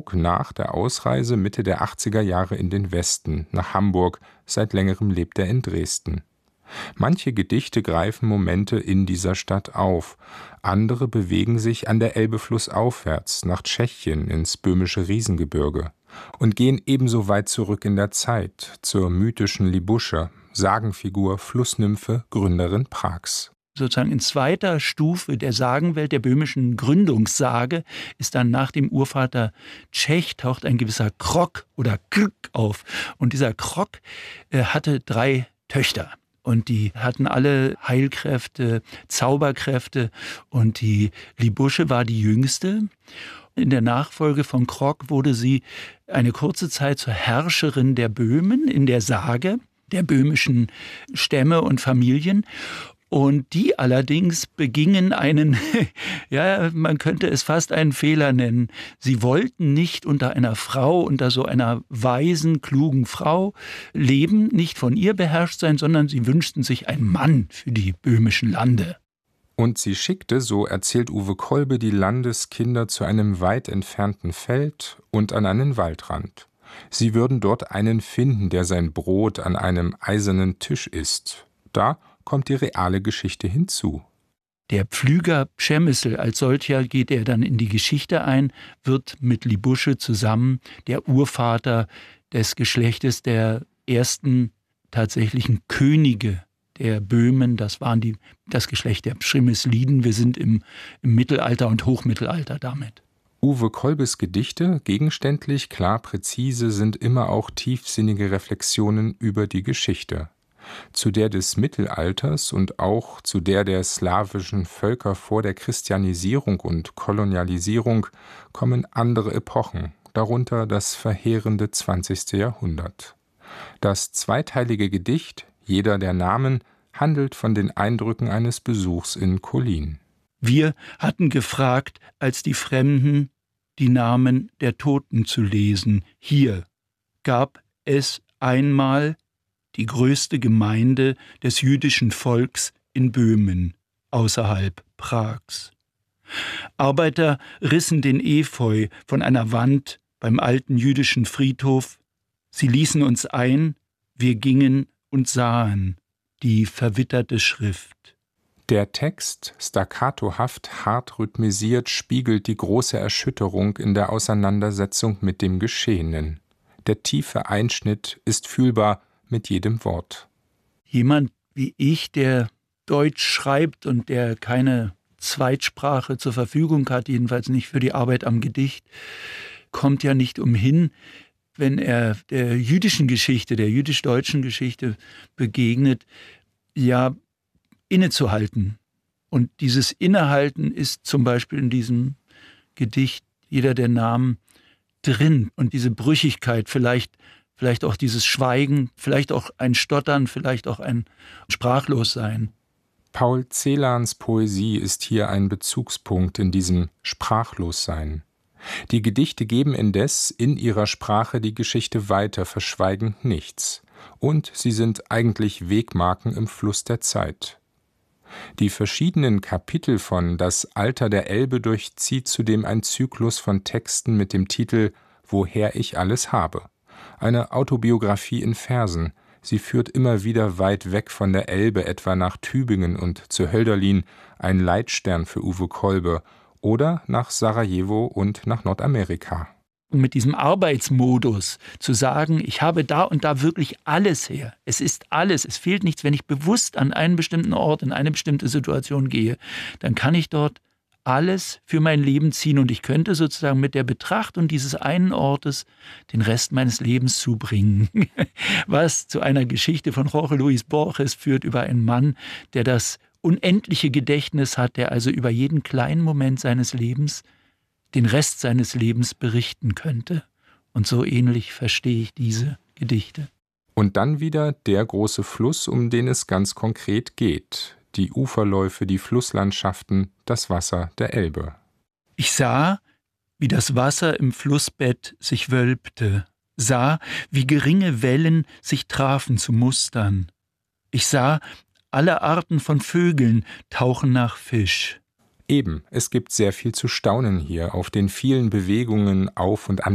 zog nach der Ausreise Mitte der 80er Jahre in den Westen, nach Hamburg, seit längerem lebt er in Dresden. Manche Gedichte greifen Momente in dieser Stadt auf, andere bewegen sich an der Elbe flussaufwärts, nach Tschechien, ins böhmische Riesengebirge und gehen ebenso weit zurück in der Zeit, zur mythischen Libusche, Sagenfigur, Flussnymphe, Gründerin Prags. Sozusagen in zweiter Stufe der Sagenwelt, der böhmischen Gründungssage, ist dann nach dem Urvater Tschech taucht ein gewisser Krok oder Krk auf. Und dieser Krok hatte 3 Töchter. Und die hatten alle Heilkräfte, Zauberkräfte. Und die Libusche war die jüngste. In der Nachfolge von Krok wurde sie eine kurze Zeit zur Herrscherin der Böhmen in der Sage, der böhmischen Stämme und Familien. Und die allerdings begingen einen, ja, man könnte es fast einen Fehler nennen. Sie wollten nicht unter einer Frau, unter so einer weisen, klugen Frau leben, nicht von ihr beherrscht sein, sondern sie wünschten sich einen Mann für die böhmischen Lande. Und sie schickte, so erzählt Uwe Kolbe, die Landeskinder zu einem weit entfernten Feld und an einen Waldrand. Sie würden dort einen finden, der sein Brot an einem eisernen Tisch isst. Da kommt die reale Geschichte hinzu. Der Pflüger Przemysl als solcher geht er dann in die Geschichte ein, wird mit Libusche zusammen der Urvater des Geschlechtes der ersten tatsächlichen Könige der Böhmen. Das waren das Geschlecht der Przemysliden. Wir sind im Mittelalter und Hochmittelalter damit. Uwe Kolbes Gedichte, gegenständlich, klar, präzise, sind immer auch tiefsinnige Reflexionen über die Geschichte. Zu der des Mittelalters und auch zu der slawischen Völker vor der Christianisierung und Kolonialisierung kommen andere Epochen, darunter das verheerende 20. Jahrhundert. Das zweiteilige Gedicht »Jeder der Namen« handelt von den Eindrücken eines Besuchs in Kolin. Wir hatten gefragt, als die Fremden, die Namen der Toten zu lesen. Hier gab es einmal die größte Gemeinde des jüdischen Volks in Böhmen, außerhalb Prags. Arbeiter rissen den Efeu von einer Wand beim alten jüdischen Friedhof. Sie ließen uns ein, wir gingen und sahen die verwitterte Schrift. Der Text, staccatohaft, hart rhythmisiert, spiegelt die große Erschütterung in der Auseinandersetzung mit dem Geschehenen. Der tiefe Einschnitt ist fühlbar mit jedem Wort. Jemand wie ich, der Deutsch schreibt und der keine Zweitsprache zur Verfügung hat, jedenfalls nicht für die Arbeit am Gedicht, kommt ja nicht umhin, wenn er der jüdischen Geschichte, der jüdisch-deutschen Geschichte begegnet, ja innezuhalten. Und dieses Innehalten ist zum Beispiel in diesem Gedicht Jeder der Namen drin. Und diese Brüchigkeit, vielleicht auch dieses Schweigen, vielleicht auch ein Stottern, vielleicht auch ein Sprachlossein. Paul Celans Poesie ist hier ein Bezugspunkt in diesem Sprachlossein. Die Gedichte geben indes in ihrer Sprache die Geschichte weiter, verschweigen nichts. Und sie sind eigentlich Wegmarken im Fluss der Zeit. Die verschiedenen Kapitel von Das Alter der Elbe durchzieht zudem ein Zyklus von Texten mit dem Titel »Woher ich alles habe«. Eine Autobiografie in Versen. Sie führt immer wieder weit weg von der Elbe, etwa nach Tübingen und zu Hölderlin, ein Leitstern für Uwe Kolbe, oder nach Sarajevo und nach Nordamerika. Und mit diesem Arbeitsmodus zu sagen, ich habe da und da wirklich alles her. Es ist alles, es fehlt nichts. Wenn ich bewusst an einen bestimmten Ort, in eine bestimmte Situation gehe, dann kann ich dort alles für mein Leben ziehen und ich könnte sozusagen mit der Betrachtung dieses einen Ortes den Rest meines Lebens zubringen. Was zu einer Geschichte von Jorge Luis Borges führt über einen Mann, der das unendliche Gedächtnis hat, der also über jeden kleinen Moment seines Lebens den Rest seines Lebens berichten könnte. Und so ähnlich verstehe ich diese Gedichte. Und dann wieder der große Fluss, um den es ganz konkret geht. Die Uferläufe, die Flusslandschaften, das Wasser der Elbe. Ich sah, wie das Wasser im Flussbett sich wölbte, sah, wie geringe Wellen sich trafen zu Mustern. Ich sah, alle Arten von Vögeln tauchen nach Fisch. Eben, es gibt sehr viel zu staunen hier auf den vielen Bewegungen auf und an